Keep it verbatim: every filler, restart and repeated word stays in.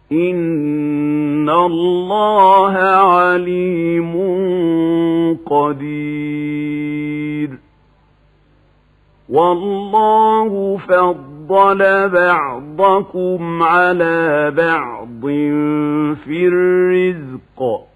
إن الله عليم قدير. والله فضل بعضكم على بعض في الرزق